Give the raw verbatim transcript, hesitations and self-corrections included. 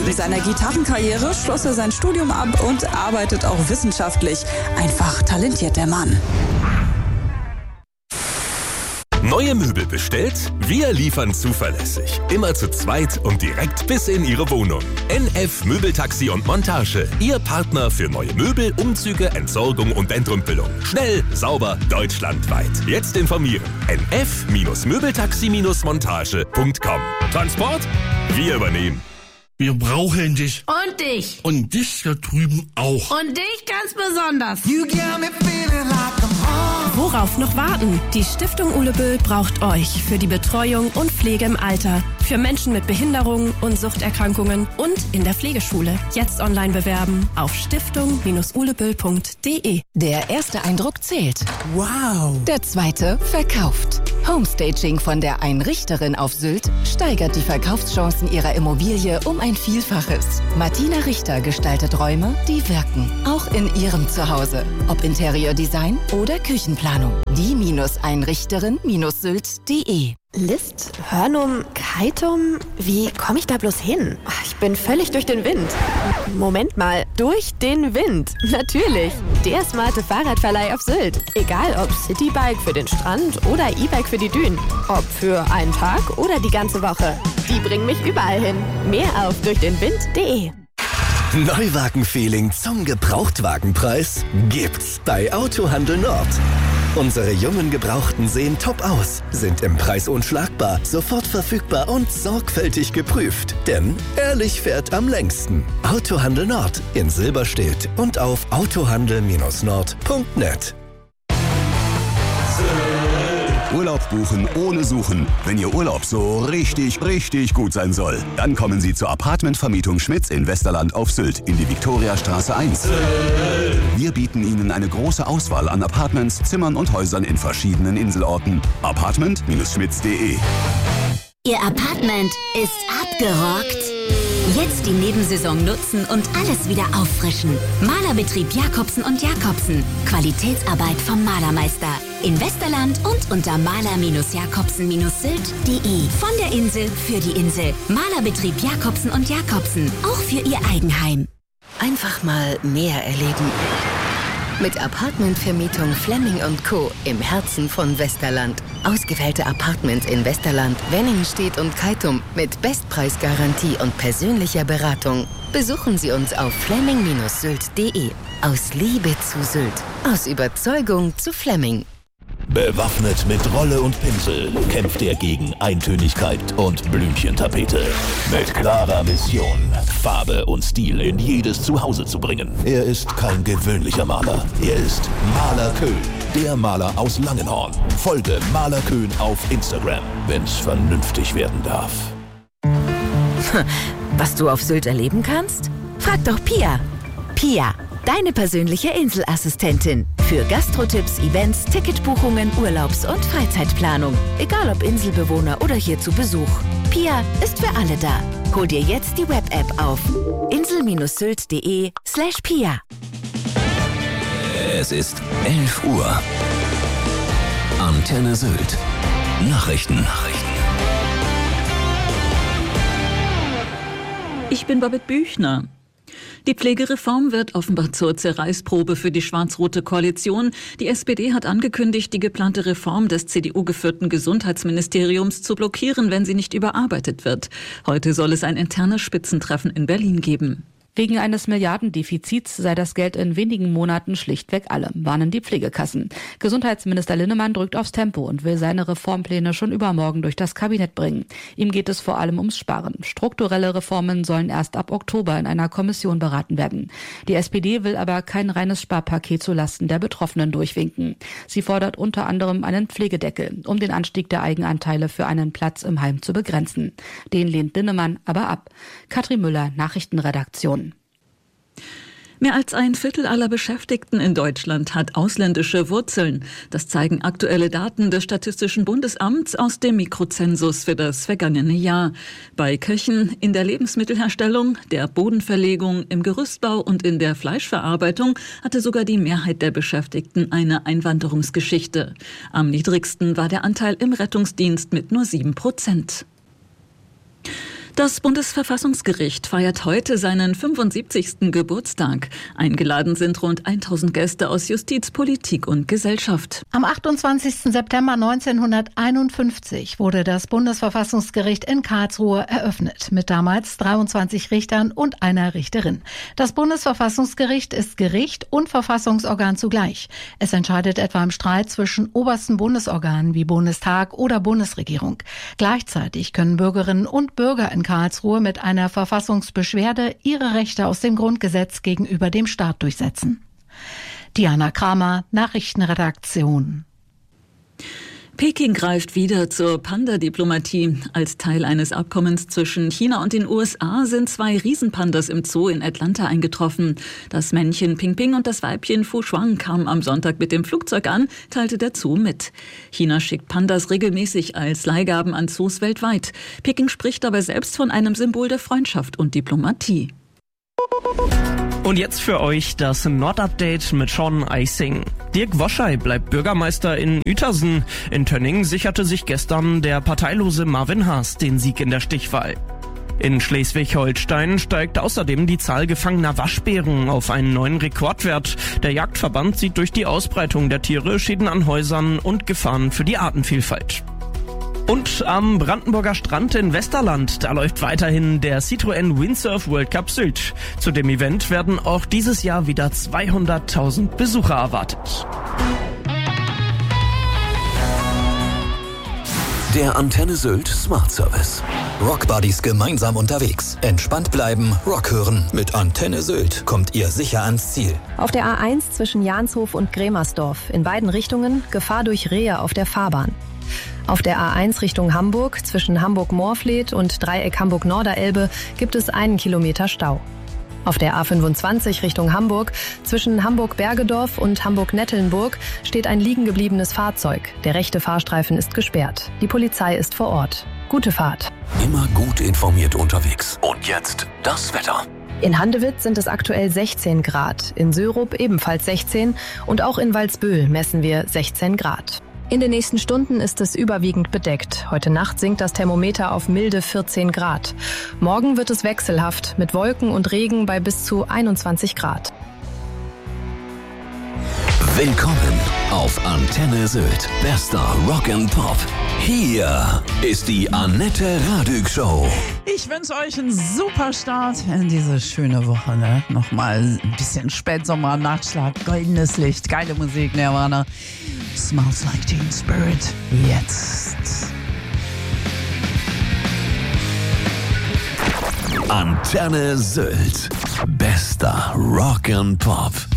Neben seiner Gitarrenkarriere schloss er sein Studium ab und arbeitet auch wissenschaftlich. Einfach talentiert der Mann. Neue Möbel bestellt? Wir liefern zuverlässig. Immer zu zweit und direkt bis in Ihre Wohnung. N F Möbeltaxi und Montage. Ihr Partner für neue Möbel, Umzüge, Entsorgung und Entrümpelung. Schnell, sauber, deutschlandweit. Jetzt informieren. n f Möbeltaxi Montage punkt com. Transport? Wir übernehmen. Wir brauchen dich. Und dich. Und dich da drüben auch. Und dich ganz besonders. You got me feeling like I'm home. Worauf noch warten? Die Stiftung Ulebö braucht euch für die Betreuung und Pflege im Alter, für Menschen mit Behinderungen und Suchterkrankungen und in der Pflegeschule. Jetzt online bewerben auf stiftung ulebö punkt de. Der erste Eindruck zählt. Wow. Der zweite verkauft. Homestaging von der Einrichterin auf Sylt steigert die Verkaufschancen ihrer Immobilie um ein Vielfaches. Martina Richter gestaltet Räume, die wirken. Auch in ihrem Zuhause. Ob Interiordesign oder Küchenplanung. Die-Einrichterin-Sylt punkt de. List, Hörnum, Keitum, wie komme ich da bloß hin? Ich bin völlig durch den Wind. Moment mal, durch den Wind. Natürlich, der smarte Fahrradverleih auf Sylt. Egal ob Citybike für den Strand oder E-Bike für die Dünen. Ob für einen Tag oder die ganze Woche. Die bringen mich überall hin. Mehr auf durchdenwind punkt de. Neuwagen-Feeling zum Gebrauchtwagenpreis gibt's bei Autohandel Nord. Unsere jungen Gebrauchten sehen top aus, sind im Preis unschlagbar, sofort verfügbar und sorgfältig geprüft. Denn ehrlich fährt am längsten. Autohandel Nord in Silberstedt und auf autohandel Nord punkt net. Urlaub buchen ohne Suchen. Wenn Ihr Urlaub so richtig, richtig gut sein soll, dann kommen Sie zur Apartmentvermietung Schmitz in Westerland auf Sylt in die Viktoriastraße eins. Wir bieten Ihnen eine große Auswahl an Apartments, Zimmern und Häusern in verschiedenen Inselorten. apartment Schmitz punkt de. Ihr Apartment ist abgerockt? Jetzt die Nebensaison nutzen und alles wieder auffrischen. Malerbetrieb Jakobsen und Jakobsen. Qualitätsarbeit vom Malermeister. In Westerland und unter maler Jakobsen Sylt punkt de. Von der Insel für die Insel. Malerbetrieb Jakobsen und Jakobsen. Auch für Ihr Eigenheim. Einfach mal mehr erleben. Mit Apartmentvermietung Flemming und Co. im Herzen von Westerland. Ausgewählte Apartments in Westerland, Wenningstedt und Keitum mit Bestpreisgarantie und persönlicher Beratung. Besuchen Sie uns auf flemming Sylt punkt de. Aus Liebe zu Sylt. Aus Überzeugung zu Flemming. Bewaffnet mit Rolle und Pinsel kämpft er gegen Eintönigkeit und Blümchentapete. Mit klarer Mission, Farbe und Stil in jedes Zuhause zu bringen. Er ist kein gewöhnlicher Maler. Er ist Maler Köhn, der Maler aus Langenhorn. Folge Maler Köhn auf Instagram, wenn's vernünftig werden darf. Was du auf Sylt erleben kannst? Frag doch Pia. Pia, deine persönliche Inselassistentin. Für Gastrotipps, Events, Ticketbuchungen, Urlaubs- und Freizeitplanung. Egal ob Inselbewohner oder hier zu Besuch. Pia ist für alle da. Hol dir jetzt die Web-App auf insel Sylt punkt de slash Pia. Es ist elf Uhr. Antenne Sylt. Nachrichten. Nachrichten. Ich bin Babette Büchner. Die Pflegereform wird offenbar zur Zerreißprobe für die schwarz-rote Koalition. Die S P D hat angekündigt, die geplante Reform des C D U-geführten Gesundheitsministeriums zu blockieren, wenn sie nicht überarbeitet wird. Heute soll es ein internes Spitzentreffen in Berlin geben. Wegen eines Milliardendefizits sei das Geld in wenigen Monaten schlichtweg alle, warnen die Pflegekassen. Gesundheitsminister Linnemann drückt aufs Tempo und will seine Reformpläne schon übermorgen durch das Kabinett bringen. Ihm geht es vor allem ums Sparen. Strukturelle Reformen sollen erst ab Oktober in einer Kommission beraten werden. Die S P D will aber kein reines Sparpaket zulasten der Betroffenen durchwinken. Sie fordert unter anderem einen Pflegedeckel, um den Anstieg der Eigenanteile für einen Platz im Heim zu begrenzen. Den lehnt Linnemann aber ab. Katrin Müller, Nachrichtenredaktion. Mehr als ein Viertel aller Beschäftigten in Deutschland hat ausländische Wurzeln. Das zeigen aktuelle Daten des Statistischen Bundesamts aus dem Mikrozensus für das vergangene Jahr. Bei Köchen, in der Lebensmittelherstellung, der Bodenverlegung, im Gerüstbau und in der Fleischverarbeitung hatte sogar die Mehrheit der Beschäftigten eine Einwanderungsgeschichte. Am niedrigsten war der Anteil im Rettungsdienst mit nur sieben Prozent. Das Bundesverfassungsgericht feiert heute seinen fünfundsiebzigsten Geburtstag. Eingeladen sind rund tausend Gäste aus Justiz, Politik und Gesellschaft. Am achtundzwanzigsten September neunzehnhunderteinundfünfzig wurde das Bundesverfassungsgericht in Karlsruhe eröffnet, mit damals dreiundzwanzig Richtern und einer Richterin. Das Bundesverfassungsgericht ist Gericht und Verfassungsorgan zugleich. Es entscheidet etwa im Streit zwischen obersten Bundesorganen wie Bundestag oder Bundesregierung. Gleichzeitig können Bürgerinnen und Bürger in Karlsruhe mit einer Verfassungsbeschwerde ihre Rechte aus dem Grundgesetz gegenüber dem Staat durchsetzen. Diana Kramer, Nachrichtenredaktion. Peking greift wieder zur Panda-Diplomatie. Als Teil eines Abkommens zwischen China und den U S A sind zwei Riesenpandas im Zoo in Atlanta eingetroffen. Das Männchen Ping Ping und das Weibchen Fu Shuang kamen am Sonntag mit dem Flugzeug an, teilte der Zoo mit. China schickt Pandas regelmäßig als Leihgaben an Zoos weltweit. Peking spricht dabei selbst von einem Symbol der Freundschaft und Diplomatie. Und jetzt für euch das Nord-Update mit Sean Eising. Dirk Woschei bleibt Bürgermeister in Uetersen. In Tönning sicherte sich gestern der parteilose Marvin Haas den Sieg in der Stichwahl. In Schleswig-Holstein steigt außerdem die Zahl gefangener Waschbären auf einen neuen Rekordwert. Der Jagdverband sieht durch die Ausbreitung der Tiere Schäden an Häusern und Gefahren für die Artenvielfalt. Und am Brandenburger Strand in Westerland, da läuft weiterhin der Citroën Windsurf World Cup Sylt. Zu dem Event werden auch dieses Jahr wieder zweihunderttausend Besucher erwartet. Der Antenne Sylt Smart Service. Rockbuddies gemeinsam unterwegs. Entspannt bleiben, Rock hören. Mit Antenne Sylt kommt ihr sicher ans Ziel. Auf der A eins zwischen Janshof und Grämersdorf. In beiden Richtungen Gefahr durch Rehe auf der Fahrbahn. Auf der A eins Richtung Hamburg zwischen Hamburg-Moorfleet und Dreieck Hamburg-Norderelbe gibt es einen Kilometer Stau. Auf der A fünfundzwanzig Richtung Hamburg zwischen Hamburg-Bergedorf und Hamburg-Nettelnburg steht ein liegen gebliebenes Fahrzeug. Der rechte Fahrstreifen ist gesperrt. Die Polizei ist vor Ort. Gute Fahrt. Immer gut informiert unterwegs. Und jetzt das Wetter. In Handewitt sind es aktuell sechzehn Grad, in Sörup ebenfalls sechzehn und auch in Walsbüll messen wir sechzehn Grad. In den nächsten Stunden ist es überwiegend bedeckt. Heute Nacht sinkt das Thermometer auf milde vierzehn Grad. Morgen wird es wechselhaft mit Wolken und Regen bei bis zu einundzwanzig Grad. Willkommen auf Antenne Sylt. Bester Rock and Pop. Hier ist die Annette Radück Show. Ich wünsche euch einen super Start in diese schöne Woche. Ne? Nochmal ein bisschen Spätsommer, Nachschlag, goldenes Licht, geile Musik, Nirvana. Smells like Teen Spirit. Jetzt. Antenne Sylt. Bester Rock and Pop.